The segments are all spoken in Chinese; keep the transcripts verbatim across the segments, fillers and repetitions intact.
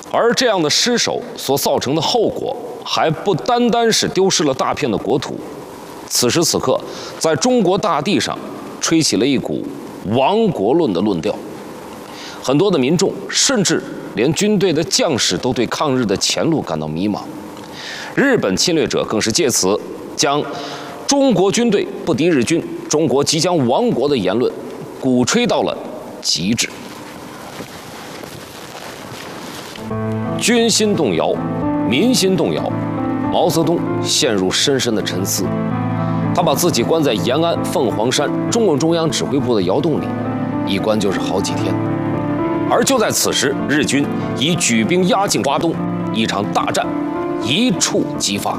而这样的失守所造成的后果，还不单单是丢失了大片的国土。此时此刻，在中国大地上吹起了一股亡国论的论调。很多的民众，甚至连军队的将士都对抗日的前路感到迷茫。日本侵略者更是借此将中国军队不敌日军，中国即将亡国的言论鼓吹到了极致。军心动摇，民心动摇，毛泽东陷入深深的沉思。他把自己关在延安凤凰山中共中央指挥部的窑洞里，一关就是好几天。而就在此时，日军已举兵压境华东，一场大战一触即发。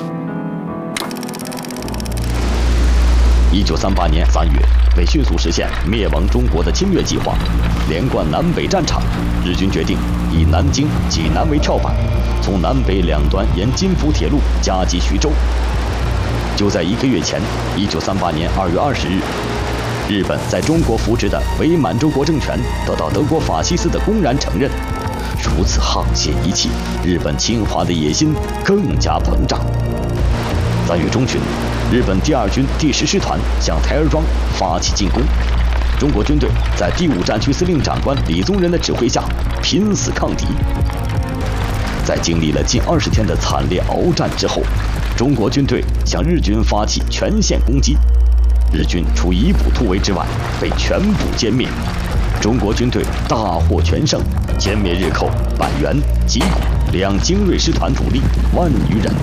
一九三八年三月，为迅速实现灭亡中国的侵略计划，连贯南北战场，日军决定以南京、济南为跳板，从南北两端沿津浦铁路夹击徐州。就在一个月前，一九三八年二月二十日，日本在中国扶植的伪满洲国政权得到德国法西斯的公然承认。如此沆瀣一气，日本侵华的野心更加膨胀。三月中旬，日本第二军第十师团向台儿庄发起进攻，中国军队在第五战区司令长官李宗仁的指挥下拼死抗敌。在经历了近二十天的惨烈鏖战之后，中国军队向日军发起全线攻击，日军除以补突围之外，被全部歼灭。中国军队大获全胜，歼灭日寇百元、吉谷两精锐师团主力万余人。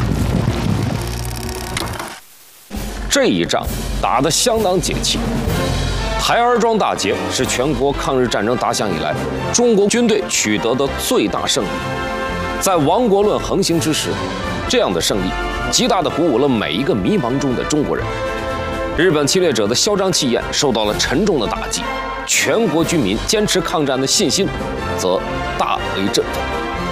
这一仗打得相当解气。台儿庄大捷是全国抗日战争打响以来中国军队取得的最大胜利。在亡国论横行之时，这样的胜利极大地鼓舞了每一个迷茫中的中国人。日本侵略者的嚣张气焰受到了沉重的打击，全国军民坚持抗战的信心则大为振奋。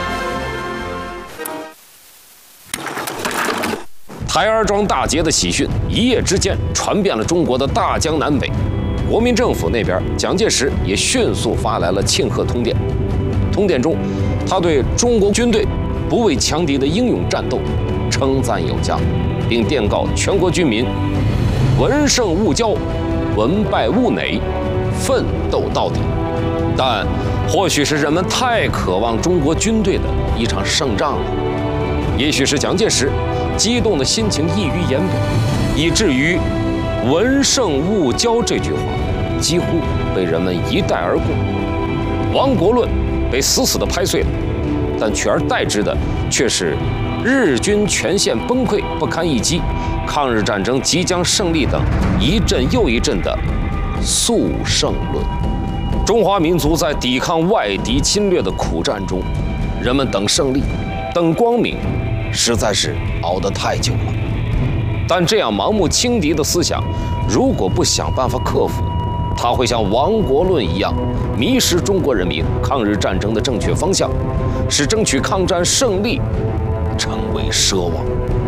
台儿庄大捷的喜讯一夜之间传遍了中国的大江南北，国民政府那边蒋介石也迅速发来了庆贺通电。通电中，他对中国军队不畏强敌的英勇战斗称赞有加，并电告全国军民：文胜勿骄，文败勿馁，奋斗到底。但或许是人们太渴望中国军队的一场胜仗了，也许是蒋介石激动的心情溢于言表，以至于“文胜勿骄”这句话几乎被人们一带而过。亡国论被死死地拍碎了，但取而代之的却是日军全线崩溃不堪一击，抗日战争即将胜利等一阵又一阵的速胜论。中华民族在抵抗外敌侵略的苦战中，人们等胜利，等光明，实在是熬得太久了。但这样盲目轻敌的思想，如果不想办法克服，它会像亡国论一样迷失中国人民抗日战争的正确方向，使争取抗战胜利成为奢望。